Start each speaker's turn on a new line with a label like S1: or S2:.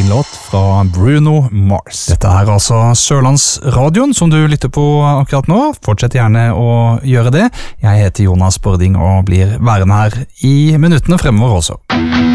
S1: fin låt fra Bruno Mars. Dette er altså Sørlandsradioen som du lytter på akkurat nå. Fortsett gjerne å gjøre det. Jeg heter Jonas Bording og blir værende her i minuttene fremover også.